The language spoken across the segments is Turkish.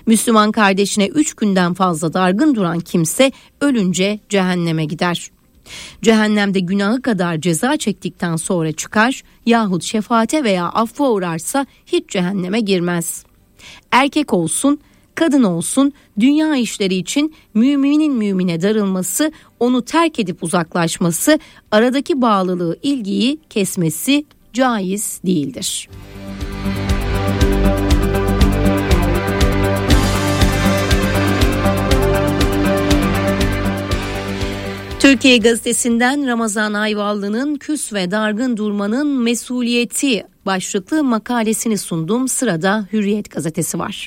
Müslüman kardeşine 3 günden fazla dargın duran kimse ölünce cehenneme gider. Cehennemde günahı kadar ceza çektikten sonra çıkar yahut şefaate veya affa uğrarsa hiç cehenneme girmez. Erkek olsun, kadın olsun, dünya işleri için müminin mümine darılması, onu terk edip uzaklaşması, aradaki bağlılığı, ilgiyi kesmesi caiz değildir. Türkiye Gazetesi'nden Ramazan Ayvallı'nın "Küs ve Dargın Durmanın Mesuliyeti" başlıklı makalesini sundum. Sırada Hürriyet gazetesi var.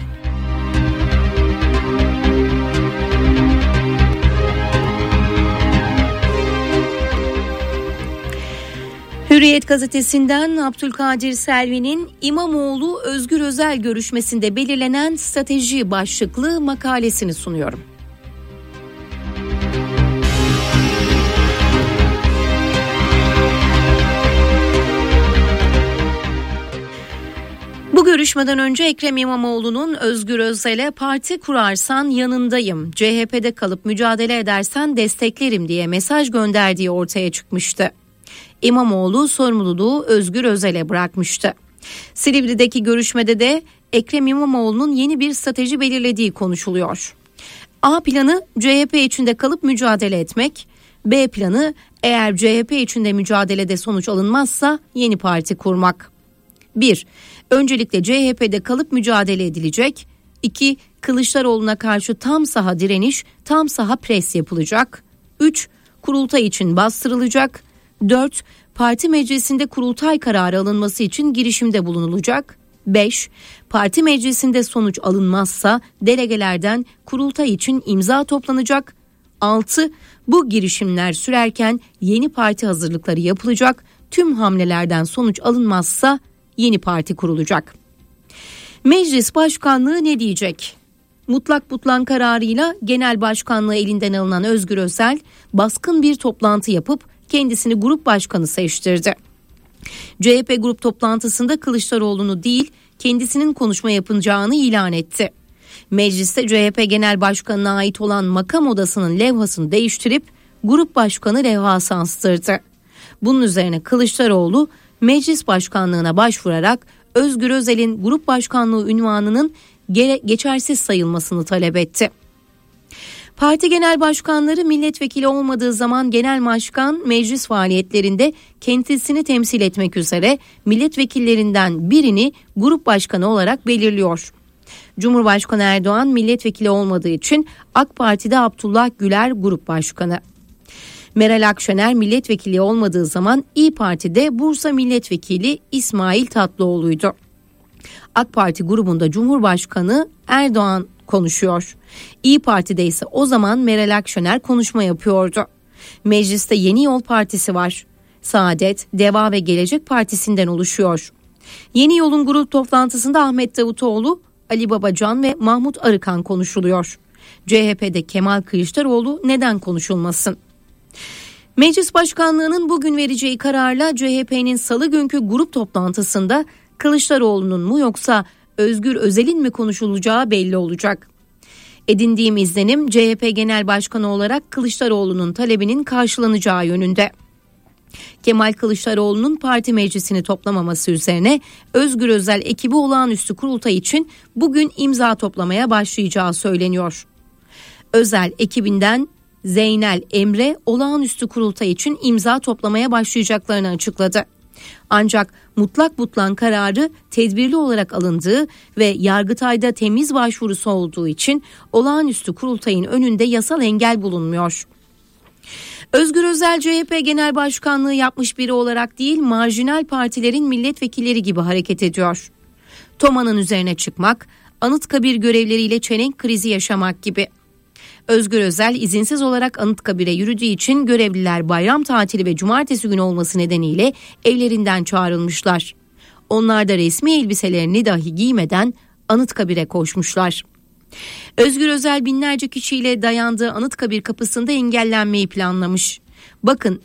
Hürriyet gazetesinden Abdülkadir Selvi'nin İmamoğlu Özgür Özel görüşmesinde belirlenen strateji başlıklı makalesini sunuyorum. Bu görüşmeden önce Ekrem İmamoğlu'nun Özgür Özel'e "Parti kurarsan yanındayım, CHP'de kalıp mücadele edersen desteklerim" diye mesaj gönderdiği ortaya çıkmıştı. İmamoğlu sorumluluğu Özgür Özel'e bırakmıştı. Silivri'deki görüşmede de Ekrem İmamoğlu'nun yeni bir strateji belirlediği konuşuluyor. A planı CHP içinde kalıp mücadele etmek, B planı eğer CHP içinde mücadelede sonuç alınmazsa yeni parti kurmak. 1. Öncelikle CHP'de kalıp mücadele edilecek. 2. Kılıçdaroğlu'na karşı tam saha direniş, tam saha pres yapılacak. 3. Kurultay için bastırılacak. 4. Parti meclisinde kurultay kararı alınması için girişimde bulunulacak. 5. Parti meclisinde sonuç alınmazsa delegelerden kurultay için imza toplanacak. 6. Bu girişimler sürerken yeni parti hazırlıkları yapılacak. Tüm hamlelerden sonuç alınmazsa yeni parti kurulacak. Meclis başkanlığı ne diyecek? Mutlak butlan kararıyla genel başkanlığı elinden alınan Özgür Özel baskın bir toplantı yapıp kendisini grup başkanı seçtirdi. CHP grup toplantısında Kılıçdaroğlu'nu değil kendisinin konuşma yapacağını ilan etti. Mecliste CHP Genel Başkanı'na ait olan makam odasının levhasını değiştirip grup başkanı levhası astırdı. Bunun üzerine Kılıçdaroğlu meclis başkanlığına başvurarak Özgür Özel'in grup başkanlığı unvanının geçersiz sayılmasını talep etti. Parti genel başkanları milletvekili olmadığı zaman genel başkan meclis faaliyetlerinde kendisini temsil etmek üzere milletvekillerinden birini grup başkanı olarak belirliyor. Cumhurbaşkanı Erdoğan milletvekili olmadığı için AK Parti'de Abdullah Güler grup başkanı. Meral Akşener milletvekili olmadığı zaman İYİ Parti'de Bursa milletvekili İsmail Tatlıoğlu'ydu. AK Parti grubunda Cumhurbaşkanı Erdoğan konuşuyor. İYİ Parti'de ise o zaman Meral Akşener konuşma yapıyordu. Mecliste Yeni Yol Partisi var. Saadet, Deva ve Gelecek Partisi'nden oluşuyor. Yeni Yol'un grup toplantısında Ahmet Davutoğlu, Ali Babacan ve Mahmut Arıkan konuşuluyor. CHP'de Kemal Kılıçdaroğlu neden konuşulmasın? Meclis başkanlığının bugün vereceği kararla CHP'nin salı günkü grup toplantısında Kılıçdaroğlu'nun mu yoksa Özgür Özel'in mi konuşulacağı belli olacak. Edindiğim izlenim CHP Genel Başkanı olarak Kılıçdaroğlu'nun talebinin karşılanacağı yönünde. Kemal Kılıçdaroğlu'nun parti meclisini toplamaması üzerine Özgür Özel ekibi olağanüstü kurultay için bugün imza toplamaya başlayacağı söyleniyor. Özel ekibinden Zeynel Emre olağanüstü kurultay için imza toplamaya başlayacaklarını açıkladı. Ancak mutlak butlan kararı tedbirli olarak alındığı ve Yargıtay'da temiz başvurusu olduğu için olağanüstü kurultayın önünde yasal engel bulunmuyor. Özgür Özel CHP Genel Başkanlığı yapmış biri olarak değil marjinal partilerin milletvekilleri gibi hareket ediyor. Toma'nın üzerine çıkmak, Anıtkabir görevleriyle çelenk krizi yaşamak gibi. Özgür Özel izinsiz olarak Anıtkabir'e yürüdüğü için görevliler bayram tatili ve cumartesi günü olması nedeniyle evlerinden çağrılmışlar. Onlar da resmi elbiselerini dahi giymeden Anıtkabir'e koşmuşlar. Özgür Özel binlerce kişiyle dayandığı Anıtkabir kapısında engellenmeyi planlamış. Bakın,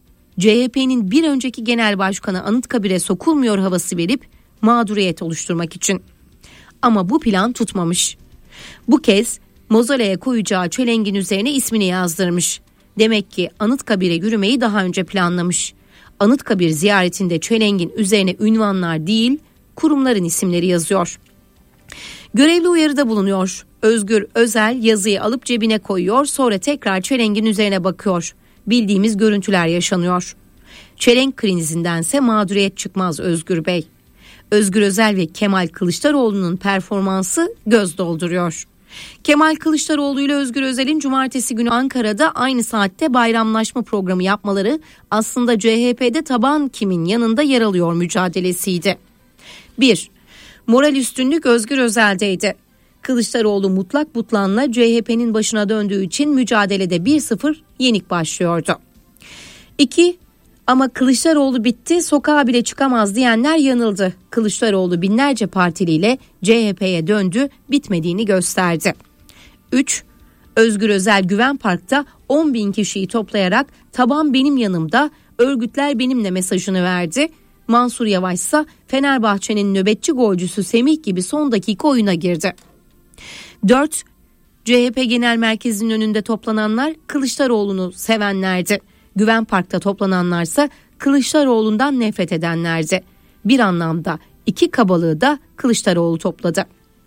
CHP'nin bir önceki genel başkanı Anıtkabir'e sokulmuyor havası verip mağduriyet oluşturmak için. Ama bu plan tutmamış. Bu kez mozoleye koyacağı çelengin üzerine ismini yazdırmış. Demek ki Anıtkabir'e yürümeyi daha önce planlamış. Anıtkabir ziyaretinde çelengin üzerine ünvanlar değil, kurumların isimleri yazıyor. Görevli uyarıda bulunuyor. Özgür Özel yazıyı alıp cebine koyuyor, sonra tekrar çelengin üzerine bakıyor. Bildiğimiz görüntüler yaşanıyor. Çelenk krizindense mağduriyet çıkmaz Özgür Bey. Özgür Özel ve Kemal Kılıçdaroğlu'nun performansı göz dolduruyor. Kemal Kılıçdaroğlu ile Özgür Özel'in cumartesi günü Ankara'da aynı saatte bayramlaşma programı yapmaları aslında CHP'de taban kimin yanında yer alıyor mücadelesiydi. 1. Moral üstünlük Özgür Özel'deydi. Kılıçdaroğlu mutlak butlanla CHP'nin başına döndüğü için mücadelede 1-0 yenik başlıyordu. 2. Ama Kılıçdaroğlu bitti, sokağa bile çıkamaz diyenler yanıldı. Kılıçdaroğlu binlerce partiliyle CHP'ye döndü, bitmediğini gösterdi. 3. Özgür Özel Güven Park'ta 10.000 kişiyi toplayarak taban benim yanımda, örgütler benimle mesajını verdi. Mansur Yavaş ise Fenerbahçe'nin nöbetçi golcüsü Semih gibi son dakika oyuna girdi. 4. CHP Genel Merkezi'nin önünde toplananlar Kılıçdaroğlu'nu sevenlerdi. Güven Park'ta toplananlarsa Kılıçdaroğlu'ndan nefret edenlerdi. Bir anlamda iki kabalığı da Kılıçdaroğlu topladı.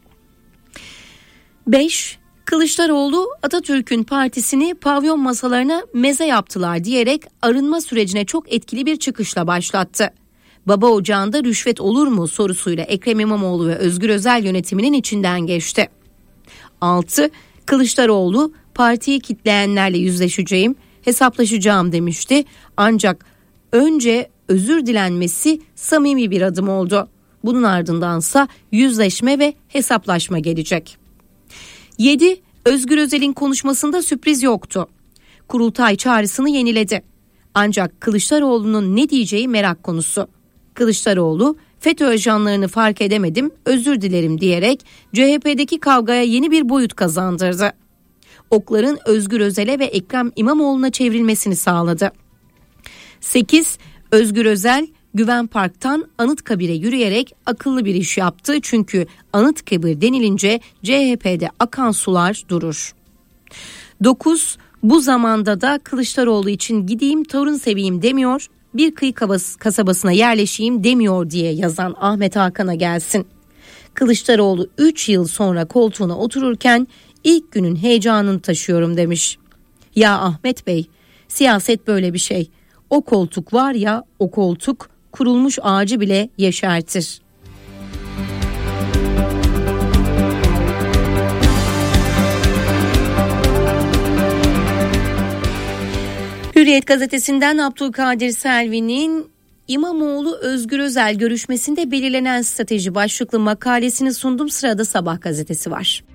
5. Kılıçdaroğlu Atatürk'ün partisini pavyon masalarına meze yaptılar diyerek arınma sürecine çok etkili bir çıkışla başlattı. Baba ocağında rüşvet olur mu sorusuyla Ekrem İmamoğlu ve Özgür Özel yönetiminin içinden geçti. 6. Kılıçdaroğlu partiyi kitleyenlerle yüzleşeceğim, hesaplaşacağım demişti. Ancak önce özür dilenmesi samimi bir adım oldu. Bunun ardındansa yüzleşme ve hesaplaşma gelecek. 7. Özgür Özel'in konuşmasında sürpriz yoktu. Kurultay çağrısını yeniledi. Ancak Kılıçdaroğlu'nun ne diyeceği merak konusu. Kılıçdaroğlu FETÖ ajanlarını fark edemedim, özür dilerim diyerek CHP'deki kavgaya yeni bir boyut kazandırdı. Okların Özgür Özel'e ve Ekrem İmamoğlu'na çevrilmesini sağladı. 8. Özgür Özel Güven Park'tan Anıtkabir'e yürüyerek akıllı bir iş yaptı. Çünkü Anıtkabir denilince CHP'de akan sular durur. 9. Bu zamanda da Kılıçdaroğlu için gideyim torun seveyim demiyor, bir kıyı kasabasına yerleşeyim demiyor diye yazan Ahmet Hakan'a gelsin. Kılıçdaroğlu 3 yıl sonra koltuğuna otururken ilk günün heyecanını taşıyorum demiş. Ya Ahmet Bey, siyaset böyle bir şey. O koltuk var ya, o koltuk kurulmuş ağacı bile yeşertir. Hürriyet gazetesinden Abdülkadir Selvi'nin İmamoğlu Özgür Özel görüşmesinde belirlenen strateji başlıklı makalesini sundum. Sırada Sabah gazetesi var.